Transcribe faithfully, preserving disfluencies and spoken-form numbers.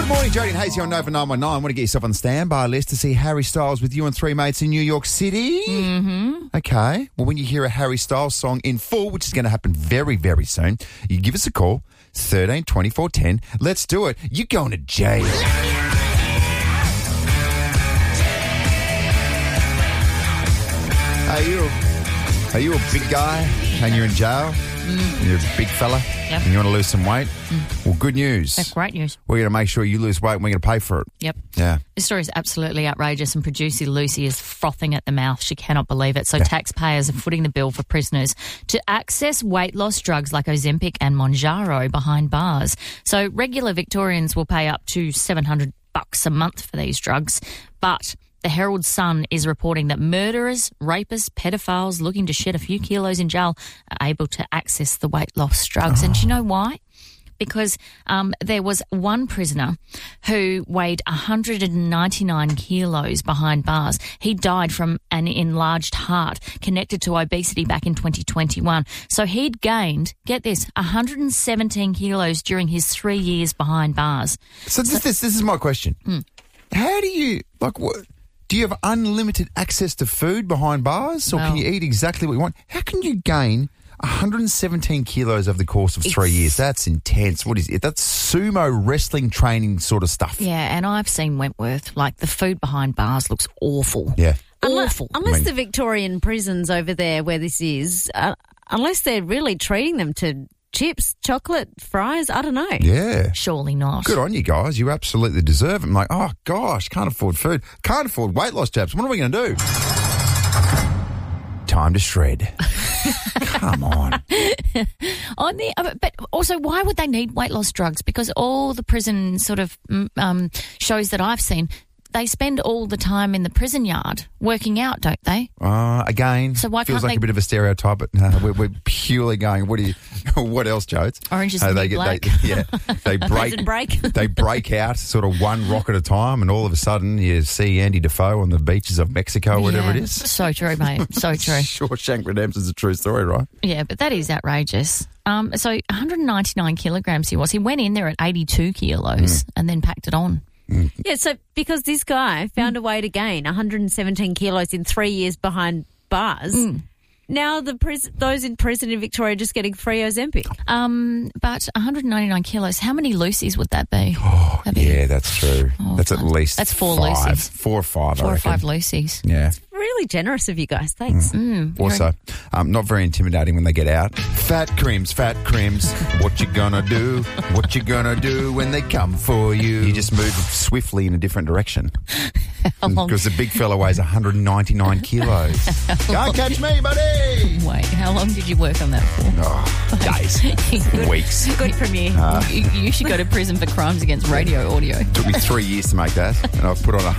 Good morning, Jody and Hazy on Nova nine one nine. I want to get yourself on the standby list to see Harry Styles with you and three mates in New York City. Mm-hmm. Okay. Well, when you hear a Harry Styles song in full, which is going to happen very, very soon, you give us a call, thirteen twenty-four ten. Let's do it. You're going to jail. Are you, are you a big guy and you're in jail? Mm. And you're a big fella Yep. and you want to lose some weight? Mm. Well, good news. That's great news. We're going to make sure you lose weight and we're going to pay for it. Yep. Yeah. This story is absolutely outrageous, and producer Lucy is frothing at the mouth. She cannot believe it. So taxpayers are footing the bill for prisoners to access weight loss drugs like Ozempic and Mounjaro behind bars. So regular Victorians will pay up to seven hundred bucks a month for these drugs, but the Herald Sun is reporting that murderers, rapists, pedophiles looking to shed a few kilos in jail are able to access the weight loss drugs. Oh. And do you know why? Because um, there was one prisoner who weighed one hundred ninety-nine kilos behind bars. He died from an enlarged heart connected to obesity back in twenty twenty-one. So he'd gained, get this, one hundred seventeen kilos during his three years behind bars. So this, so, this, this is my question. Mm. How do you, like, what? Do you have unlimited access to food behind bars, or well, can you eat exactly what you want? How can you gain one hundred seventeen kilos over the course of three years? That's intense. What is it? That's sumo wrestling training sort of stuff. Yeah, and I've seen Wentworth. Like, the food behind bars looks awful. Yeah. Awful. Unless, unless I mean, the Victorian prisons over there where this is, uh, unless they're really treating them to chips, chocolate, fries, I don't know. Yeah. Surely not. Good on you guys. You absolutely deserve it. I'm like, oh, gosh, can't afford food. Can't afford weight loss tabs. What are we going to do? Time to shred. Come on. on the, but also, why would they need weight loss drugs? Because all the prison sort of um, shows that I've seen, they spend all the time in the prison yard working out, don't they? Uh, again, so why feels can't like they... a bit of a stereotype, but no, we're, we're purely going, what do you, what else, Jodes? Orange is uh, the they new black. They, yeah, they break, break. they break out sort of one rock at a time, and all of a sudden you see Andy Defoe on the beaches of Mexico, whatever yeah, it is. So true, mate. So true. Shawshank Redemption's a true story, right? Yeah, but that is outrageous. Um, so one hundred ninety-nine kilograms he was. He went in there at eighty-two kilos mm. and then packed it on. Mm. Yeah, so because this guy found a way to gain one hundred seventeen kilos in three years behind bars, mm. now the pris- those in prison in Victoria are just getting free Ozempic. Um, but one hundred ninety-nine kilos, how many Lucy's would that be? Oh, That'd yeah, be... that's true. Oh, that's at fun. least That's four five. Lucy's. Four or five, Four I or reckon. five Lucy's. Yeah. Really generous of you guys. Thanks. Mm, Also, um, not very intimidating when they get out. Fat crims, fat crims. What you gonna do? What you gonna do when they come for you? You just move swiftly in a different direction. Because the big fella weighs one hundred ninety-nine kilos. Can't catch me, buddy! Wait, how long did you work on that for? Oh, days. Weeks. Good from you. Uh, you. You should go to prison for crimes against radio audio. Took me three years to make that, and I've put on a